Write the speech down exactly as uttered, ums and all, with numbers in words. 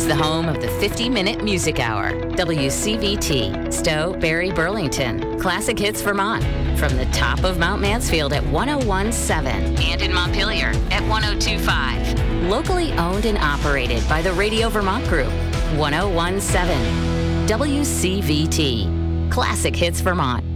is the home of the fifty-minute Music Hour. W C V T, Stowe, Barry, Burlington. Classic Hits Vermont. From the top of Mount Mansfield at one oh one point seven and in Montpelier at one oh two point five. Locally owned and operated by the Radio Vermont Group. one oh one point seven. W C V T. Classic Hits Vermont.